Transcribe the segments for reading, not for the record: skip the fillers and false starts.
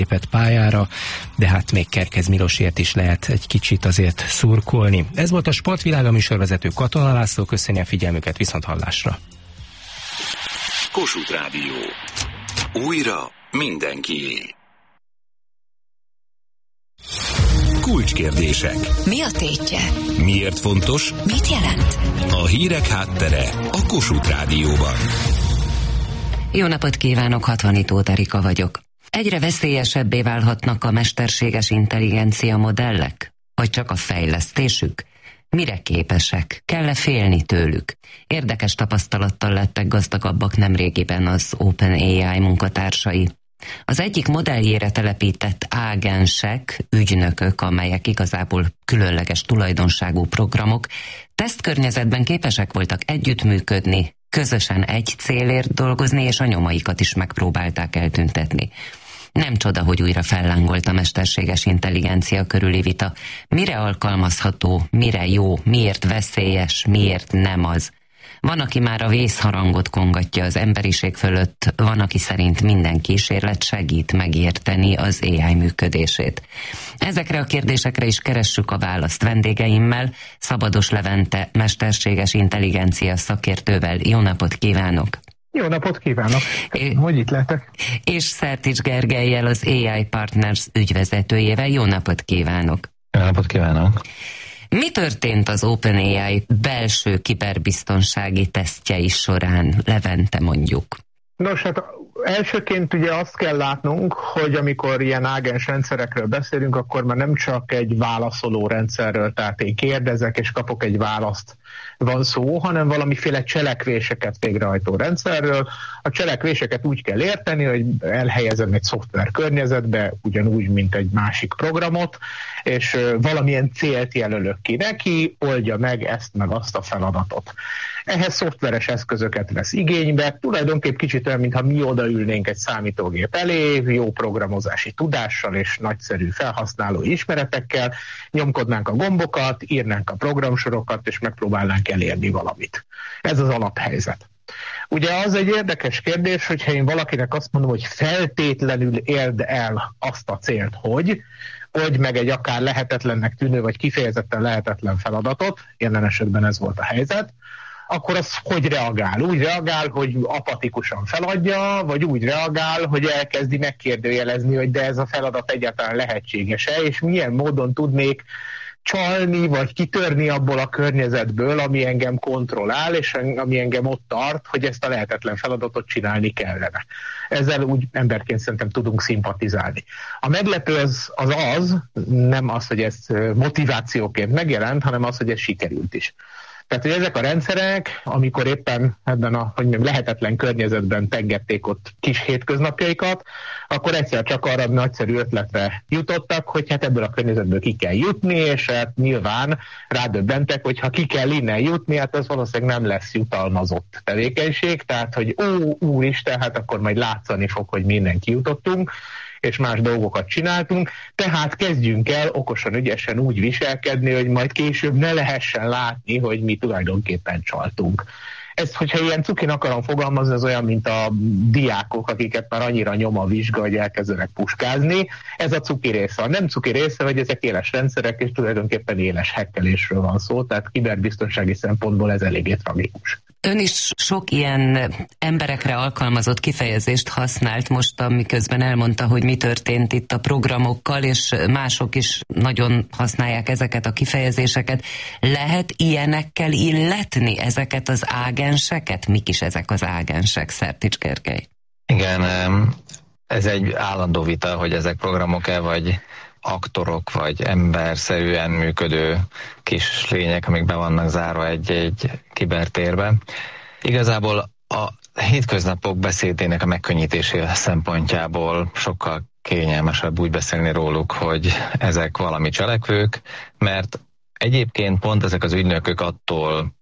lépett pályára, de hát még Kerkez Milosért is lehet egy kicsit azért szurkolni. Ez volt a Sportvilága, műsorvezető Katona László, köszöni a figyelmüket, viszonthallásra. Kossuth Rádió. Újra mindenkié. Kulcskérdések. Mi a tétje? Miért fontos? Mit jelent? A hírek háttere a Kossuth Rádióban. Jó napot kívánok, Hatvanitó Erika vagyok. Egyre veszélyesebbé válhatnak a mesterséges intelligencia modellek? Vagy csak a fejlesztésük? Mire képesek? Kell-e félni tőlük? Érdekes tapasztalattal lettek gazdagabbak nemrégiben az OpenAI munkatársai. Az egyik modelljére telepített ágensek, ügynökök, amelyek igazából különleges tulajdonságú programok, tesztkörnyezetben képesek voltak együttműködni, közösen egy célért dolgozni, és a nyomaikat is megpróbálták eltüntetni. Nem csoda, hogy újra fellángolt a mesterséges intelligencia körüli vita. Mire alkalmazható, mire jó, miért veszélyes, miért nem az? Van, aki már a vészharangot kongatja az emberiség fölött, van, aki szerint minden kísérlet segít megérteni az AI működését. Ezekre a kérdésekre is keressük a választ vendégeimmel, Szabados Levente mesterséges intelligencia szakértővel. Jó napot kívánok! Jó napot kívánok! Hogy itt lehetek? És Szertics Gergellyel, az AI Partners ügyvezetőjével. Jó napot kívánok! Jó napot kívánok! Mi történt az OpenAI belső kiberbiztonsági tesztjei során, Levente, mondjuk? Nos, hát elsőként ugye azt kell látnunk, hogy amikor ilyen ágens rendszerekről beszélünk, akkor már nem csak egy válaszoló rendszerről, tehát én kérdezek és kapok egy választ van szó, hanem valamiféle cselekvéseket végrehajtó rendszerről. A cselekvéseket úgy kell érteni, hogy elhelyezem egy szoftver környezetbe, ugyanúgy, mint egy másik programot, és valamilyen célt jelölök ki neki, oldja meg ezt meg azt a feladatot. Ehhez szoftveres eszközöket vesz igénybe, tulajdonképp kicsit olyan, mintha mi odaülnénk egy számítógép elé, jó programozási tudással és nagyszerű felhasználó ismeretekkel, nyomkodnánk a gombokat, írnánk a programsorokat, és megpróbálnánk elérni valamit. Ez az alaphelyzet. Ugye az egy érdekes kérdés, hogyha én valakinek azt mondom, hogy feltétlenül érd el azt a célt, hogy oldj meg egy akár lehetetlennek tűnő, vagy kifejezetten lehetetlen feladatot, jelen esetben ez volt a helyzet, akkor az hogy reagál? Úgy reagál, hogy apatikusan feladja, vagy úgy reagál, hogy elkezdi megkérdőjelezni, hogy de ez a feladat egyáltalán lehetséges-e, és milyen módon tudnék csalni, vagy kitörni abból a környezetből, ami engem kontrollál, és ami engem ott tart, hogy ezt a lehetetlen feladatot csinálni kellene. Ezzel úgy emberként szerintem tudunk szimpatizálni. A meglepő az nem az, hogy ez motivációként megjelent, hanem az, hogy ez sikerült is. Tehát, hogy ezek a rendszerek, amikor éppen ebben a lehetetlen környezetben tengették ott kis hétköznapjaikat, akkor egyszer csak arra nagyszerű ötletre jutottak, hogy hát ebből a környezetből ki kell jutni, és hát nyilván rádöbbentek, hogy ha ki kell innen jutni, hát ez valószínűleg nem lesz jutalmazott tevékenység, tehát, hogy úristen, hát akkor majd látszani fog, hogy mi innen kijutottunk, és más dolgokat csináltunk, tehát kezdjünk el okosan, ügyesen úgy viselkedni, hogy majd később ne lehessen látni, hogy mi tulajdonképpen csaltunk. Ezt, hogyha ilyen cukin akarom fogalmazni, az olyan, mint a diákok, akiket már annyira nyom a vizsga, hogy elkezdenek puskázni. Ez a cuki része. A nem cuki része, hogy ezek éles rendszerek, és tulajdonképpen éles hekkelésről van szó, tehát kiberbiztonsági szempontból ez eléggé tragikus. Ön is sok ilyen emberekre alkalmazott kifejezést használt most, amiközben elmondta, hogy mi történt itt a programokkal, és mások is nagyon használják ezeket a kifejezéseket. Lehet ilyenekkel illetni ezeket az ágenseket? Mik is ezek az ágensek, Szertics Gergely? Igen, ez egy állandó vita, hogy ezek programok-e, vagy aktorok, vagy emberszerűen működő kis lények, amik be vannak zárva egy kibertérbe. Igazából a hétköznapok beszédének a megkönnyítése szempontjából sokkal kényelmesebb úgy beszélni róluk, hogy ezek valami cselekvők, mert egyébként pont ezek az ügynökök attól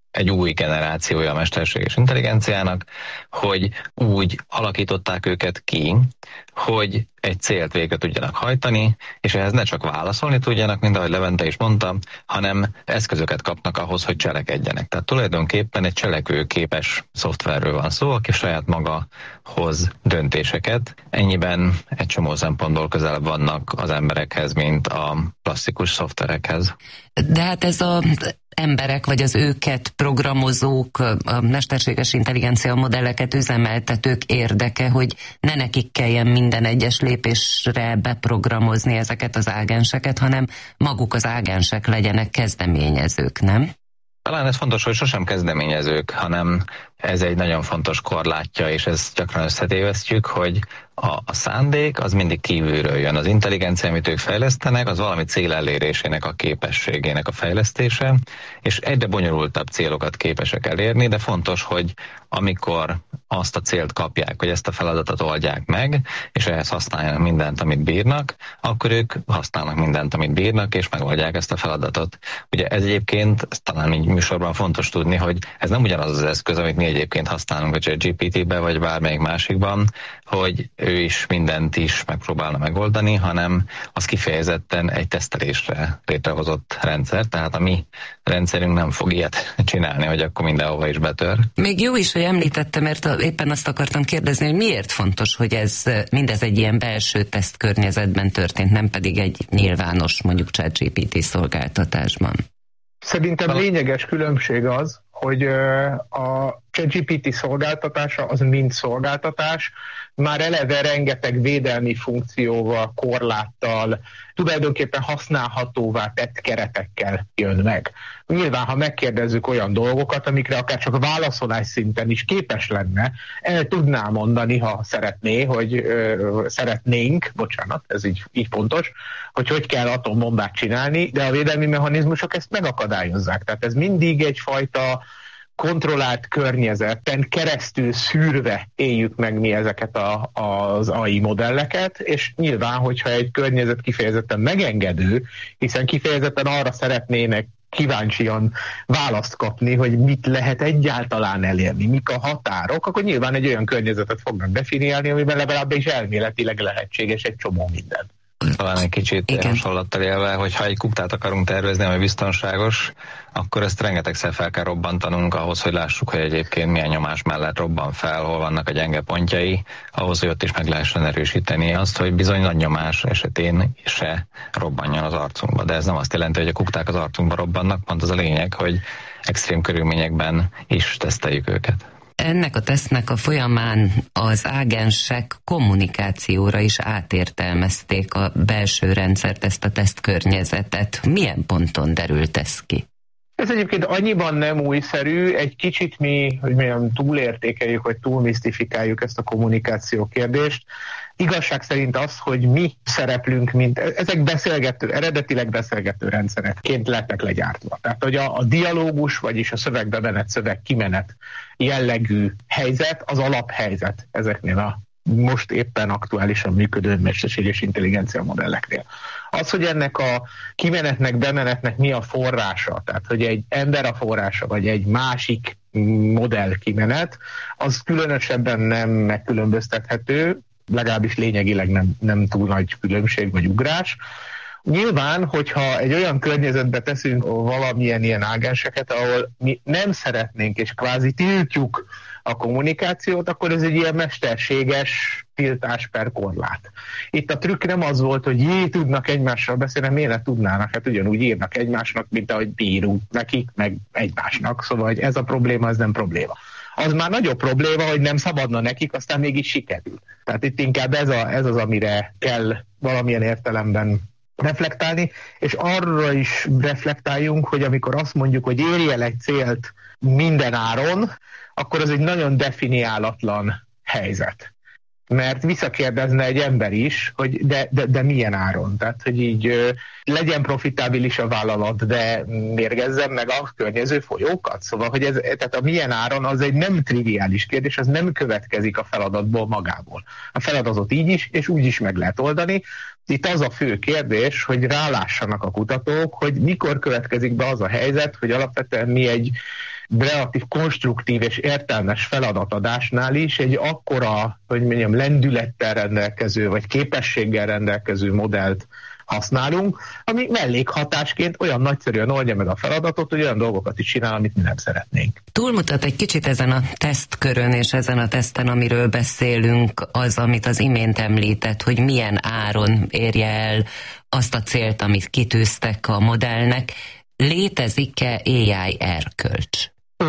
egy új generációja a mesterséges intelligenciának, hogy úgy alakították őket ki, hogy egy célt végre tudjanak hajtani, és ehhez ne csak válaszolni tudjanak, mint ahogy Levente is mondta, hanem eszközöket kapnak ahhoz, hogy cselekedjenek. Tehát tulajdonképpen egy cselekvőképes szoftverről van szó, aki saját maga hoz döntéseket. Ennyiben egy csomó szempontból közelebb vannak az emberekhez, mint a klasszikus szoftverekhez. De hát ez az emberek, vagy az őket programozók, a mesterséges intelligencia modelleket üzemeltetők érdeke, hogy ne nekik kelljen minden egyes lépésre beprogramozni ezeket az ágenseket, hanem maguk az ágensek legyenek kezdeményezők, nem? Talán ez fontos, hogy sosem kezdeményezők, hanem ez egy nagyon fontos korlátja, és ezt gyakran összetévesztjük, hogy a szándék az mindig kívülről jön. Az intelligencia, amit ők fejlesztenek, az valami cél elérésének a képességének a fejlesztése, és egyre bonyolultabb célokat képesek elérni, de fontos, hogy amikor azt a célt kapják, hogy ezt a feladatot oldják meg, és ehhez használjanak mindent, amit bírnak, akkor ők használnak mindent, amit bírnak, és megoldják ezt a feladatot. Ugye ez egyébként, talán így műsorban fontos tudni, hogy ez nem ugyanaz az eszköz, amit mi egyébként használunk a ChatGPT-be, vagy bármelyik másikban, hogy ő is mindent is megpróbálna megoldani, hanem az kifejezetten egy tesztelésre létrehozott rendszer, tehát a mi rendszerünk nem fog ilyet csinálni, hogy akkor mindenhova is betör. Még jó is, hogy említette, mert éppen azt akartam kérdezni, hogy miért fontos, hogy mindez egy ilyen belső tesztkörnyezetben történt, nem pedig egy nyilvános, mondjuk ChatGPT szolgáltatásban. Szerintem lényeges különbség az, hogy a ChatGPT szolgáltatása az mind szolgáltatás, már eleve rengeteg védelmi funkcióval, korláttal, tulajdonképpen használhatóvá tett keretekkel jön meg. Nyilván, ha megkérdezzük olyan dolgokat, amikre akár csak válaszolás szinten is képes lenne, el tudná mondani, ha szeretné, hogy szeretnénk, bocsánat, ez így pontos, hogy kell atombombát csinálni, de a védelmi mechanizmusok ezt megakadályozzák. Tehát ez mindig egyfajta kontrollált környezeten keresztül szűrve éljük meg mi ezeket az AI modelleket, és nyilván, hogyha egy környezet kifejezetten megengedő, hiszen kifejezetten arra szeretnének kíváncsian választ kapni, hogy mit lehet egyáltalán elérni, mik a határok, akkor nyilván egy olyan környezetet fognak definiálni, amiben legalábbis elméletileg lehetséges egy csomó minden. Talán egy kicsit hasonlattal élve, hogy ha egy kuktát akarunk tervezni, ami biztonságos, akkor ezt rengetegszer fel kell robbantanunk ahhoz, hogy lássuk, hogy egyébként milyen nyomás mellett robban fel, hol vannak a gyenge pontjai, ahhoz, hogy ott is meg lehessen erősíteni azt, hogy bizony nagy nyomás esetén se robbanjon az arcunkba. De ez nem azt jelenti, hogy a kukták az arcunkba robbannak, pont az a lényeg, hogy extrém körülményekben is teszteljük őket. Ennek a tesztnek a folyamán az ágensek kommunikációra is átértelmezték a belső rendszert, ezt a tesztkörnyezetet. Milyen ponton derült ez ki? Ez egyébként annyiban nem újszerű, egy kicsit mi, hogy milyen túlértékeljük, vagy túlmisztifikáljuk ezt a kommunikáció kérdést. Igazság szerint az, hogy mi szereplünk, ezek eredetileg beszélgető rendszerekként lettek legyártva. Tehát, hogy a dialógus, vagyis a szövegbe menett szöveg kimenet jellegű helyzet, az alaphelyzet ezeknél a most éppen aktuálisan működő mesterséges intelligencia modelleknél. Az, hogy ennek a kimenetnek, bemenetnek mi a forrása, tehát hogy egy ember a forrása, vagy egy másik modell kimenet, az különösebben nem megkülönböztethető, legalábbis lényegileg nem túl nagy különbség vagy ugrás. Nyilván, hogyha egy olyan környezetbe teszünk valamilyen ilyen ágenseket, ahol mi nem szeretnénk és kvázi tiltjuk a kommunikációt, akkor ez egy ilyen mesterséges tiltás per korlát. Itt a trükk nem az volt, hogy tudnak egymással beszélni, miért ne tudnának, hát ugyanúgy írnak egymásnak, mint ahogy bírunk nekik, meg egymásnak, szóval hogy ez a probléma, ez nem probléma. Az már nagyobb probléma, hogy nem szabadna nekik, aztán mégis sikerül. Tehát itt inkább ez az, amire kell valamilyen értelemben reflektálni, és arra is reflektáljunk, hogy amikor azt mondjuk, hogy érj el egy célt minden áron, akkor az egy nagyon definiálatlan helyzet. Mert visszakérdezne egy ember is, hogy de milyen áron? Tehát, hogy így legyen profitábilis a vállalat, de mérgezzem meg a környező folyókat. Szóval, hogy tehát a milyen áron az egy nem triviális kérdés, az nem következik a feladatból magából. A feladatot így is, és úgy is meg lehet oldani. Itt az a fő kérdés, hogy rálássanak a kutatók, hogy mikor következik be az a helyzet, hogy alapvetően mi egy relatív konstruktív és értelmes feladatadásnál is egy akkora, hogy mondjam, lendülettel rendelkező, vagy képességgel rendelkező modellt használunk, ami mellékhatásként olyan nagyszerűen oldja meg a feladatot, hogy olyan dolgokat is csinál, amit mi nem szeretnénk. Túlmutat egy kicsit ezen a tesztkörön és ezen a teszten, amiről beszélünk, az, amit az imént említett, hogy milyen áron érje el azt a célt, amit kitűztek a modellnek. Létezik-e AI erkölcs?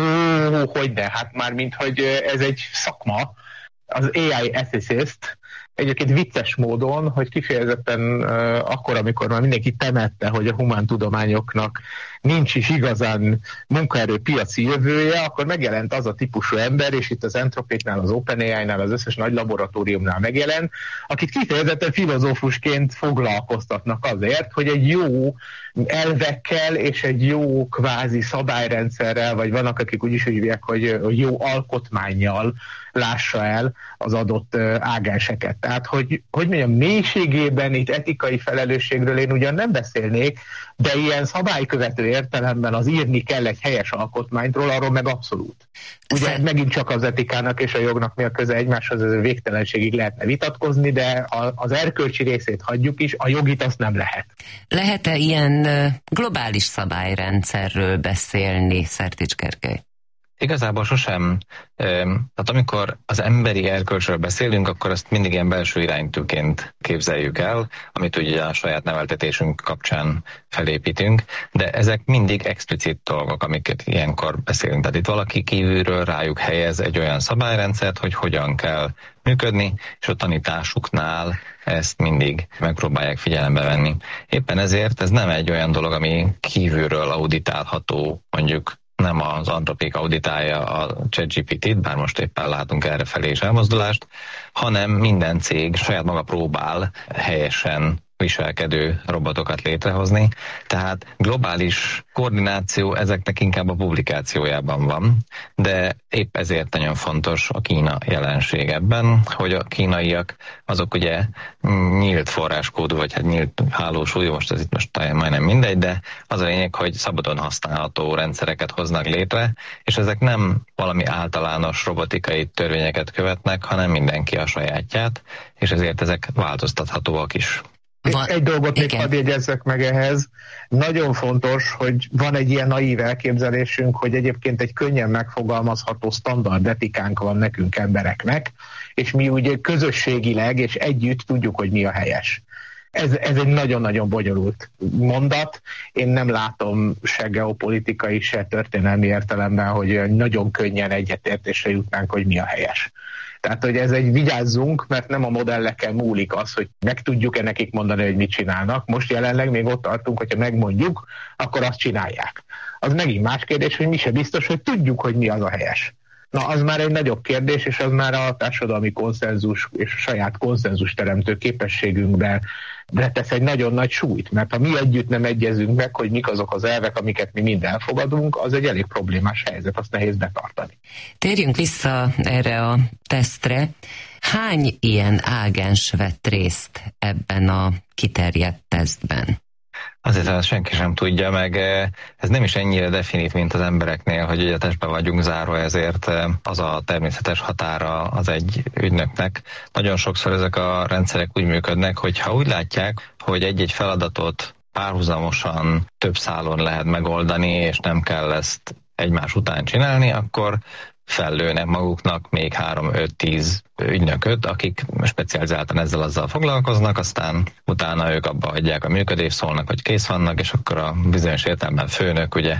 Hogyne, hát már mint hogy ez egy szakma, az AI ethicist, egyébként vicces módon, hogy kifejezetten akkor, amikor már mindenki temette, hogy a humántudományoknak nincs is igazán munkaerőpiaci jövője, akkor megjelent az a típusú ember, és itt az Anthropicnál, az OpenAI-nál, az összes nagy laboratóriumnál megjelent, akit kifejezetten filozófusként foglalkoztatnak azért, hogy egy jó elvekkel és egy jó kvázi szabályrendszerrel, vagy vannak, akik úgy is hívják, hogy jó alkotmánnyal lássa el az adott ágenseket. Tehát, hogy mondjam, mélységében itt etikai felelősségről én ugyan nem beszélnék, de ilyen szabálykövető értelemben az írni kell egy helyes alkotmányról, arról meg abszolút. Ugye megint csak az etikának és a jognak mi a köze egymáshoz, ez végtelenségig lehetne vitatkozni, de az erkölcsi részét hagyjuk is, a jogit azt nem lehet. Lehet-e ilyen globális szabályrendszerről beszélni, Szertics Gergely? Igazából sosem. Tehát amikor az emberi erkölcsről beszélünk, akkor azt mindig ilyen belső iránytűként képzeljük el, amit ugye a saját neveltetésünk kapcsán felépítünk, de ezek mindig explicit dolgok, amiket ilyenkor beszélünk. Tehát itt valaki kívülről rájuk helyez egy olyan szabályrendszert, hogy hogyan kell működni, és a tanításuknál ezt mindig megpróbálják figyelembe venni. Éppen ezért ez nem egy olyan dolog, ami kívülről auditálható, mondjuk nem az Anthropic auditálja a ChatGPT-t, bár most éppen látunk erre felé is elmozdulást, hanem minden cég saját maga próbál helyesen viselkedő robotokat létrehozni. Tehát globális koordináció ezeknek inkább a publikációjában van, de épp ezért nagyon fontos a Kína jelenség ebben, hogy a kínaiak azok ugye nyílt forráskódú, vagy hát nyílt hálósúlyú, most ez itt most majdnem mindegy, de az a lényeg, hogy szabadon használható rendszereket hoznak létre, és ezek nem valami általános robotikai törvényeket követnek, hanem mindenki a sajátját, és ezért ezek változtathatóak is. Egy dolgot még hadd jegyezzek meg ehhez. Nagyon fontos, hogy van egy ilyen naív elképzelésünk, hogy egyébként egy könnyen megfogalmazható standard etikánk van nekünk embereknek, és mi ugye közösségileg és együtt tudjuk, hogy mi a helyes. Ez egy nagyon-nagyon bonyolult mondat. Én nem látom se geopolitikai, se történelmi értelemben, hogy nagyon könnyen egyetértésre jutnánk, hogy mi a helyes. Tehát, hogy ez egy vigyázzunk, mert nem a modelleken múlik az, hogy meg tudjuk-e nekik mondani, hogy mit csinálnak. Most jelenleg még ott tartunk, hogyha megmondjuk, akkor azt csinálják. Az megint más kérdés, hogy mi se biztos, hogy tudjuk, hogy mi az a helyes. Na, az már egy nagyobb kérdés, és az már a társadalmi konszenzus és a saját konszenzus teremtő képességünkbe tesz egy nagyon nagy súlyt, mert ha mi együtt nem egyezünk meg, hogy mik azok az elvek, amiket mi mind elfogadunk, az egy elég problémás helyzet, azt nehéz betartani. Térjünk vissza erre a tesztre. Hány ilyen ágens vett részt ebben a kiterjedt tesztben? Azért senki sem tudja, meg ez nem is ennyire definit, mint az embereknél, hogy ugye testbe vagyunk zárva, ezért az a természetes határa az egy ügynöknek. Nagyon sokszor ezek a rendszerek úgy működnek, hogy ha úgy látják, hogy egy-egy feladatot párhuzamosan több szálon lehet megoldani, és nem kell ezt egymás után csinálni, akkor fellőnek maguknak még 3-5-10 ügynököt, akik specializáltan azzal foglalkoznak, aztán utána ők abba hagyják a működést, szólnak, hogy kész vannak, és akkor a bizonyos értelemben főnök ugye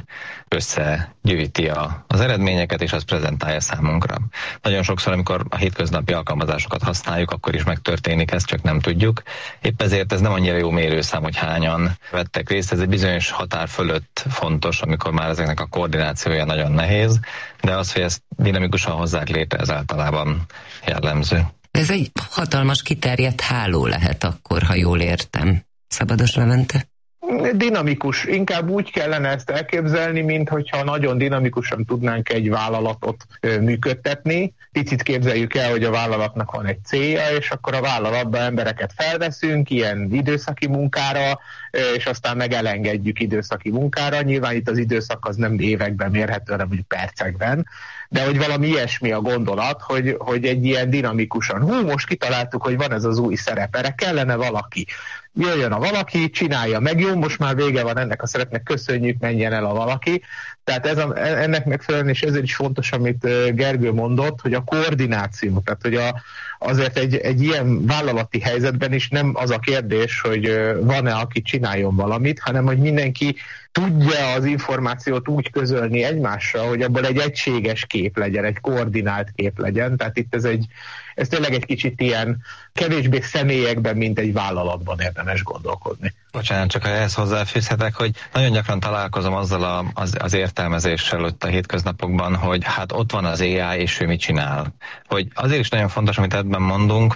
összegyűjti az eredményeket, és azt prezentálja számunkra. Nagyon sokszor, amikor a hétköznapi alkalmazásokat használjuk, akkor is megtörténik, ezt csak nem tudjuk. Épp ezért ez nem annyira jó mérőszám, hogy hányan vettek részt, ez egy bizonyos határ fölött fontos, amikor már ezeknek a koordinációja nagyon nehéz, de az, hogy ezt dinamikusan hozzák létre, ez általában jellemző. Ez egy hatalmas kiterjedt háló lehet akkor, ha jól értem. Szabados Levente? Dinamikus. Inkább úgy kellene ezt elképzelni, mint hogyha nagyon dinamikusan tudnánk egy vállalatot működtetni. Picit képzeljük el, hogy a vállalatnak van egy célja, és akkor a vállalatban embereket felveszünk ilyen időszaki munkára, és aztán meg elengedjük időszaki munkára. Nyilván itt az időszak az nem években mérhető, hanem úgy percekben, de hogy valami ilyesmi a gondolat, hogy egy ilyen dinamikusan, most kitaláltuk, hogy van ez az új szerep, erre kellene valaki. Jöjjön a valaki, csinálja meg, jó, most már vége van ennek a szerepnek, köszönjük, menjen el a valaki. Tehát ennek megfelelően, és ezért is fontos, amit Gergő mondott, hogy a koordináció, tehát hogy azért egy ilyen vállalati helyzetben is nem az a kérdés, hogy van-e, aki csináljon valamit, hanem hogy mindenki tudja az információt úgy közölni egymással, hogy abból egy egységes kép legyen, egy koordinált kép legyen. Tehát itt ez tényleg egy kicsit ilyen kevésbé személyekben, mint egy vállalatban érdemes gondolkodni. Bocsánat, csak ha ehhez hozzáfűzhetek, hogy nagyon gyakran találkozom azzal az értelmezéssel ott a hétköznapokban, hogy hát ott van az AI, és ő mit csinál. Hogy azért is nagyon fontos, amit ebben mondunk,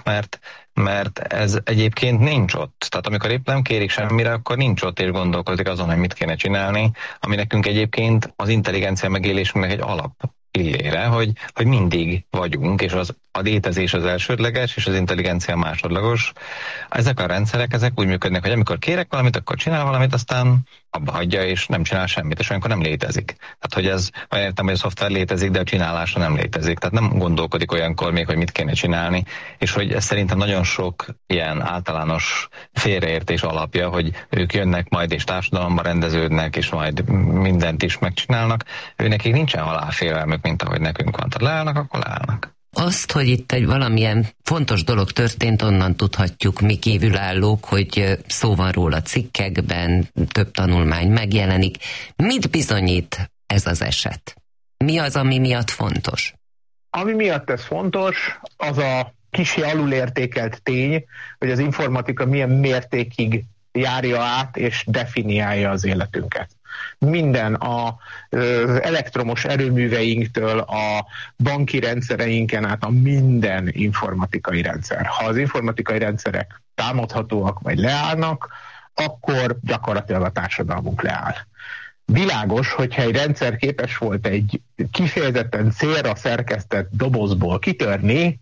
mert ez egyébként nincs ott. Tehát amikor épp nem kérik semmire, akkor nincs ott, és gondolkodik azon, hogy mit kéne csinálni, ami nekünk egyébként az intelligencia megélésünknek egy alap pillére, hogy mindig vagyunk, és a létezés az elsődleges, és az intelligencia másodlagos. Ezek a rendszerek, ezek úgy működnek, hogy amikor kérek valamit, akkor csinál valamit, aztán abba hagyja, és nem csinál semmit, és olyankor nem létezik. Tehát, hogy ez, olyan értem, hogy a szoftver létezik, de a csinálása nem létezik. Tehát nem gondolkodik olyankor még, hogy mit kéne csinálni, és hogy ez szerintem nagyon sok ilyen általános félreértés alapja, hogy ők jönnek majd, és társadalomba rendeződnek, és majd mindent is megcsinálnak. Nekik nincsen halálfélelmük, mint ahogy nekünk van. Tehát leállnak, akkor leállnak. Azt, hogy itt egy valamilyen fontos dolog történt, onnan tudhatjuk mi kívülállók, hogy szó van róla cikkekben, több tanulmány megjelenik. Mit bizonyít ez az eset? Mi az, ami miatt fontos? Ami miatt ez fontos, az a kissé alulértékelt tény, hogy az informatika milyen mértékig járja át és definiálja az életünket. Minden az elektromos erőműveinktől a banki rendszereinken át a minden informatikai rendszer. Ha az informatikai rendszerek támadhatóak vagy leállnak, akkor gyakorlatilag a társadalmunk leáll. Világos, hogyha egy rendszer képes volt egy kifejezetten célra szerkesztett dobozból kitörni,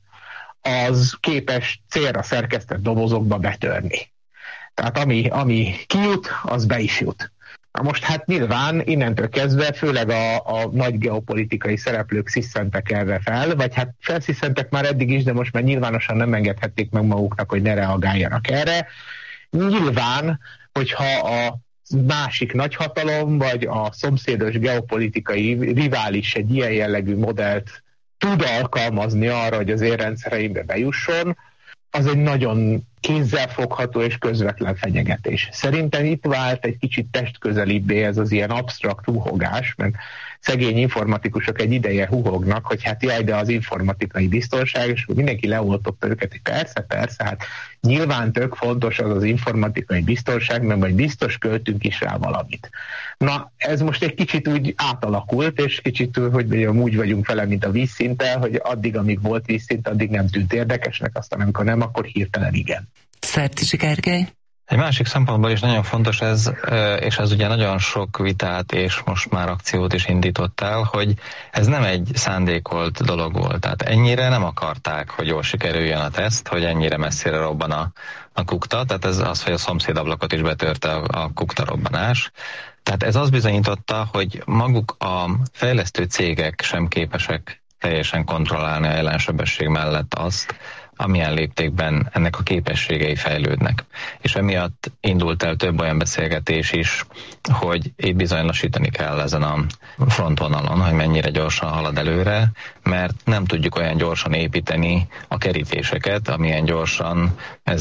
az képes célra szerkesztett dobozokba betörni. Tehát ami kijut, az be is jut. Na most hát nyilván innentől kezdve főleg a nagy geopolitikai szereplők sziszentek erre fel, vagy hát felsziszentek már eddig is, de most már nyilvánosan nem engedhették meg maguknak, hogy ne reagáljanak erre. Nyilván, hogyha a másik nagyhatalom, vagy a szomszédos geopolitikai rivális egy ilyen jellegű modellt tud alkalmazni arra, hogy az én rendszereimbe bejusson, az egy nagyon kézzelfogható és közvetlen fenyegetés. Szerintem itt vált egy kicsit testközelibbé ez az ilyen absztrakt huhogás, mert szegény informatikusok egy ideje huhognak, hogy hát jaj, de az informatikai biztonság, és mindenki leoltotta őket, hogy persze, hát nyilván tök fontos az informatikai biztonság, mert majd biztos költünk is rá valamit. Na, ez most egy kicsit úgy átalakult, és kicsit, hogy mondjam, úgy vagyunk vele, mint a vízszinttel, hogy addig, amíg volt vízszint, addig nem tűnt érdekesnek, aztán amikor nem, akkor hirtelen igen. Szertisi Gergely? Egy másik szempontból is nagyon fontos ez, és ez ugye nagyon sok vitát és most már akciót is indított el, hogy ez nem egy szándékolt dolog volt. Tehát ennyire nem akarták, hogy jól sikerüljön a teszt, hogy ennyire messzire robban a kukta. Tehát ez az, hogy a szomszédablakot is betörte a kukta robbanás. Tehát ez azt bizonyította, hogy maguk a fejlesztő cégek sem képesek teljesen kontrollálni a jelensebesség mellett azt, amilyen léptékben ennek a képességei fejlődnek. És emiatt indult el több olyan beszélgetés is, hogy itt bizony lassítani kell ezen a frontvonalon, hogy mennyire gyorsan halad előre, mert nem tudjuk olyan gyorsan építeni a kerítéseket, amilyen gyorsan ez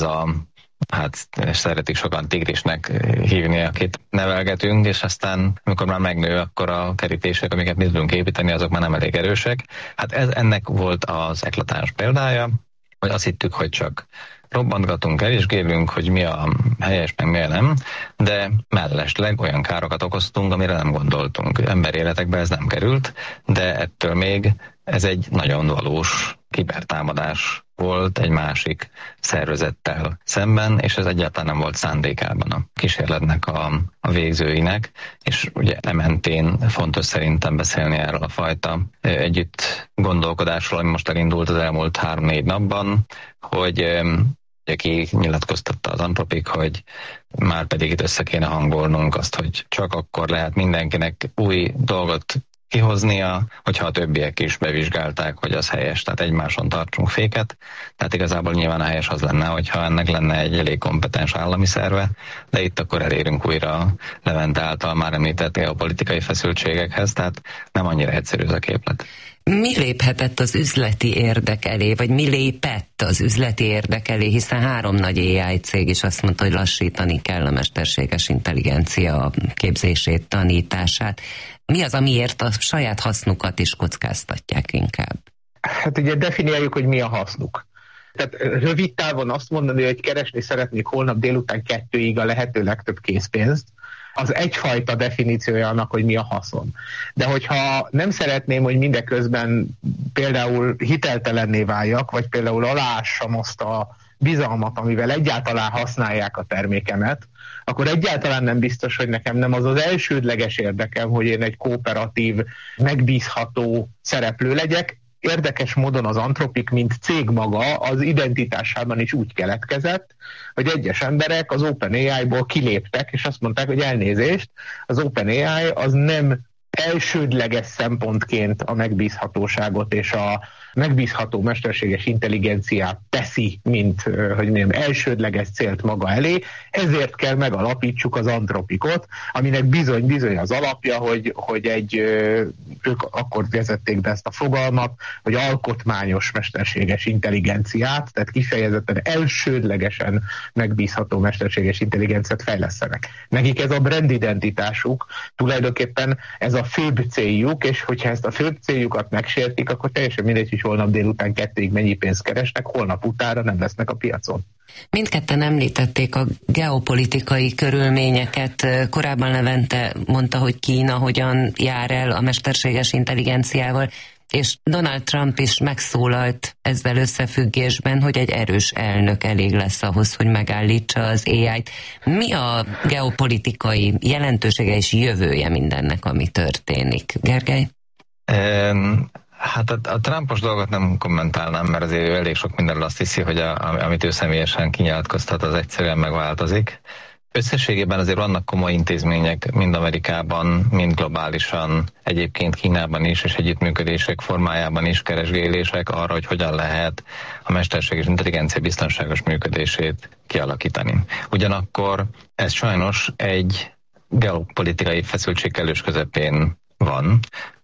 hát szeretik sokan tigrisnek hívni, akit nevelgetünk, és aztán, amikor már megnő, akkor a kerítések, amiket mi tudunk építeni, azok már nem elég erősek. Hát ennek volt az eklatáns példája, hogy azt hittük, hogy csak robbantgatunk el, és gélünk, hogy mi a helyes, meg mi nem, de mellesleg olyan károkat okoztunk, amire nem gondoltunk. Emberéletekbe ez nem került, de ettől még ez egy nagyon valós kibertámadás volt egy másik szervezettel szemben, és ez egyáltalán nem volt szándékában a kísérletnek a végzőinek, és ugye mentén fontos szerintem beszélni erről a fajta együtt gondolkodásról, ami most elindult az elmúlt 3-4 napban, hogy aki nyilatkoztatta az Anthropic, hogy már pedig itt össze kéne hangolnunk azt, hogy csak akkor lehet mindenkinek új dolgot kihoznia, hogyha a többiek is bevizsgálták, hogy az helyes, tehát egymáson tartsunk féket. Tehát igazából nyilván a helyes az lenne, hogyha ennek lenne egy elég kompetens állami szerve, de itt akkor elérünk újra Levente által már említett geopolitikai feszültségekhez, tehát nem annyira egyszerű ez a képlet. Mi léphetett az üzleti érdek elé, vagy mi lépett az üzleti érdek elé, hiszen 3 nagy AI cég is azt mondta, hogy lassítani kell a mesterséges intelligencia képzését, tanítását. Mi az, amiért a saját hasznukat is kockáztatják inkább? Hát ugye definiáljuk, hogy mi a hasznuk. Tehát rövid távon azt mondani, hogy keresni szeretnék holnap délután 2-ig a lehető legtöbb készpénzt, az egyfajta definíciója annak, hogy mi a haszon. De hogyha nem szeretném, hogy mindeközben például hiteltelenné váljak, vagy például aláássam azt a bizalmat, amivel egyáltalán használják a termékemet, akkor egyáltalán nem biztos, hogy nekem nem az elsődleges érdekem, hogy én egy kooperatív, megbízható szereplő legyek. Érdekes módon az Anthropic, mint cég maga, az identitásában is úgy keletkezett, hogy egyes emberek az OpenAI-ból kiléptek, és azt mondták, hogy elnézést, az OpenAI az nem elsődleges szempontként a megbízhatóságot és a megbízható mesterséges intelligenciát teszi, mint hogy mondjam, elsődleges célt maga elé, ezért kell megalapítsuk az Anthropicot, aminek bizony az alapja, hogy ők akkor vezették be ezt a fogalmat, hogy alkotmányos mesterséges intelligenciát, tehát kifejezetten elsődlegesen megbízható mesterséges intelligenciát fejlesztenek. Nekik ez a brand identitásuk, tulajdonképpen ez a főbb céljuk, és hogyha ezt a főbb céljukat megsértik, akkor teljesen mindegy, hogy holnap délután 2-ig mennyi pénzt keresnek, holnap utára nem lesznek a piacon. Mindketten említették a geopolitikai körülményeket. Korábban Levente mondta, hogy Kína hogyan jár el a mesterséges intelligenciával, és Donald Trump is megszólalt ezzel összefüggésben, hogy egy erős elnök elég lesz ahhoz, hogy megállítsa az AI-t. Mi a geopolitikai jelentősége és jövője mindennek, ami történik? Gergely? Hát a Trumpos dolgot nem kommentálnám, mert azért ő elég sok mindenről azt hiszi, hogy amit ő személyesen kinyilatkoztat, az egyszerűen megváltozik. Összességében azért vannak komoly intézmények, mind Amerikában, mind globálisan, egyébként Kínában is, és együttműködések formájában is keresgélések arra, hogy hogyan lehet a mesterséges intelligencia biztonságos működését kialakítani. Ugyanakkor ez sajnos egy geopolitikai feszültség kellős közepén van,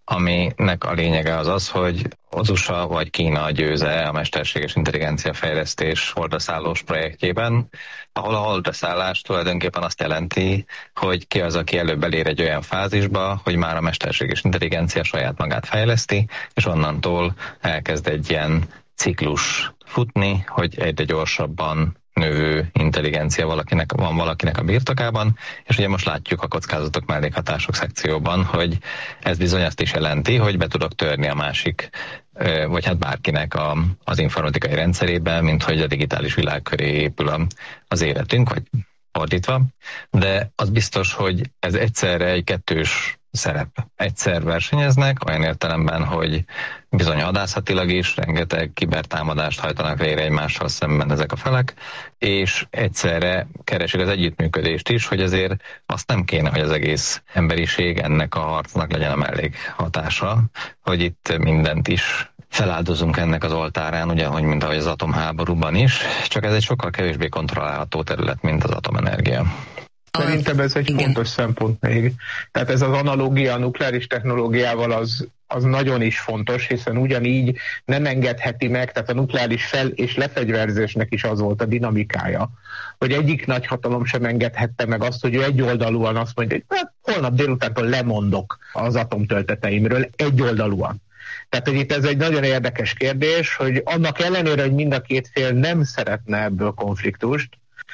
aminek a lényege az, hogy az USA vagy Kína győze a mesterséges intelligencia fejlesztés holdraszállós projektjében, ahol a holdraszállás tulajdonképpen azt jelenti, hogy ki az, aki előbb elér egy olyan fázisba, hogy már a mesterséges intelligencia saját magát fejleszti, és onnantól elkezd egy ilyen ciklus futni, hogy egyre gyorsabban növő intelligencia van valakinek a birtokában, és ugye most látjuk a kockázatok mellékhatások szekcióban, hogy ez bizony azt is jelenti, hogy be tudok törni a másik, vagy hát bárkinek az informatikai rendszerébe, mint hogy a digitális világ köré épül az életünk, vagy fordítva, de az biztos, hogy ez egyszerre egy kettős szerep. Egyszer versenyeznek, olyan értelemben, hogy bizony hadászatilag is rengeteg kibertámadást hajtanak végre egymással szemben ezek a felek, és egyszerre keresik az együttműködést is, hogy ezért azt nem kéne, hogy az egész emberiség ennek a harcnak legyen a mellékhatása, hogy itt mindent is feláldozunk ennek az oltárán, ugyanúgy, mint ahogy az atomháborúban is, csak ez egy sokkal kevésbé kontrollálható terület, mint az atomenergia. Szerintem ez egy fontos szempont még. Tehát ez az analógia a nukleáris technológiával az nagyon is fontos, hiszen ugyanígy nem engedheti meg, tehát a nukleáris fel- és lefegyverzésnek is az volt a dinamikája, hogy egyik nagyhatalom sem engedhette meg azt, hogy ő egyoldalúan azt mondja, hogy hát, holnap délutántól lemondok az atomtölteteimről egyoldalúan. Tehát, hogy itt ez egy nagyon érdekes kérdés, hogy annak ellenére, hogy mind a két fél nem szeretne ebből konfliktust,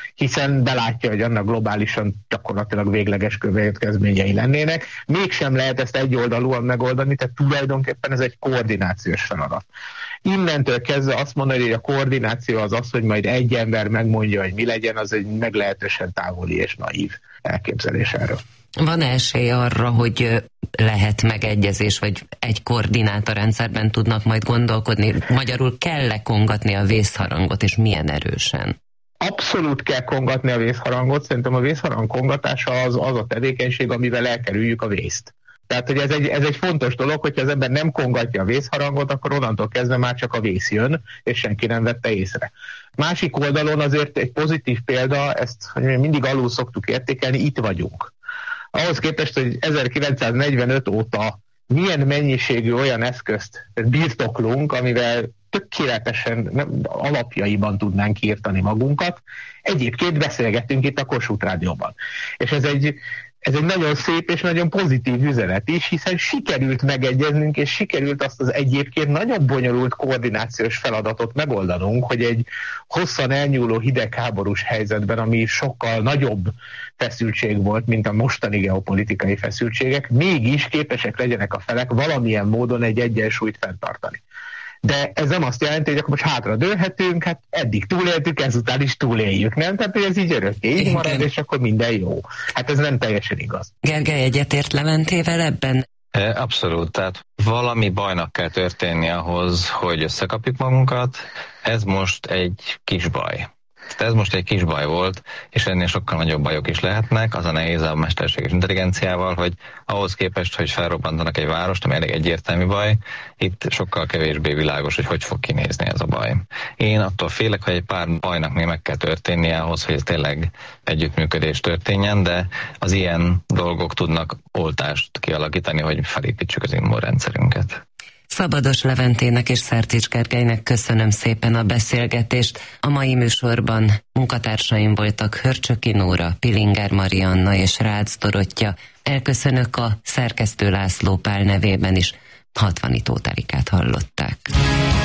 hiszen belátja, hogy annak globálisan gyakorlatilag végleges következményei lennének. Mégsem lehet ezt egyoldalúan megoldani, tehát tulajdonképpen ez egy koordinációs feladat. Innentől kezdve azt mondani, hogy a koordináció az, hogy majd egy ember megmondja, hogy mi legyen, az egy meglehetősen távoli és naív elképzelés erről. Van esély arra, hogy lehet megegyezés, vagy egy koordinátorrendszerben tudnak majd gondolkodni? Magyarul kell-e kongatni a vészharangot, és milyen erősen? Abszolút kell kongatni a vészharangot. Szerintem a vészharang kongatása az a tevékenység, amivel elkerüljük a vészt. Tehát, hogy ez egy fontos dolog, hogyha az ember nem kongatja a vészharangot, akkor onnantól kezdve már csak a vész jön, és senki nem vette észre. Másik oldalon azért egy pozitív példa, ezt mindig alul szoktuk értékelni, itt vagyunk. Ahhoz képest, hogy 1945 óta milyen mennyiségű olyan eszközt birtoklunk, amivel tökéletesen alapjaiban tudnánk írtani magunkat. Egyébként beszélgettünk itt a Kossuth Rádióban. És ez egy nagyon szép és nagyon pozitív üzenet is, hiszen sikerült megegyeznünk, és sikerült azt az egyébként nagyon bonyolult koordinációs feladatot megoldanunk, hogy egy hosszan elnyúló hidegháborús helyzetben, ami sokkal nagyobb feszültség volt, mint a mostani geopolitikai feszültségek, mégis képesek legyenek a felek valamilyen módon egy egyensúlyt fenntartani. De ez nem azt jelenti, hogy akkor most hátra dőlhetünk, hát eddig túléltük, ezután is túléljük, nem? Tehát, hogy ez így örökké így marad, és akkor minden jó. Hát ez nem teljesen igaz. Gergely, egyetért Leventével ebben? Abszolút, tehát valami bajnak kell történni ahhoz, hogy összekapjuk magunkat. Ez most egy kis baj. Ez most egy kis baj volt, és ennél sokkal nagyobb bajok is lehetnek. Az a nehéz a mesterséges intelligenciával, hogy ahhoz képest, hogy felrobbantanak egy várost, ami elég egyértelmű baj, itt sokkal kevésbé világos, hogy fog kinézni ez a baj. Én attól félek, hogy egy pár bajnak még meg kell történnie ahhoz, hogy tényleg együttműködés történjen, de az ilyen dolgok tudnak oltást kialakítani, hogy felépítsük az immunrendszerünket. Szabados Leventének és Szertics Gergelynek köszönöm szépen a beszélgetést. A mai műsorban munkatársaim voltak Hörcsöki Nóra, Pilinger Marianna és Rácz Dorottya. Elköszönök a szerkesztő László Pál nevében is. Hatvanit Tóth Erikát hallották.